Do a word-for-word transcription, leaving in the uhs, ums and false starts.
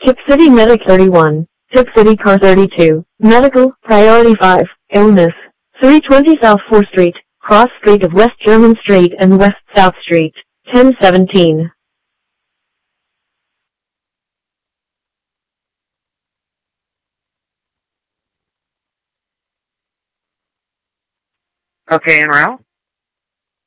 Tip City Medic thirty-one, Tip City Car thirty-two, Medical, Priority five, Illness, three twenty South fourth Street, Cross Street of West German Street and West South Street, ten seventeen. Okay, en route.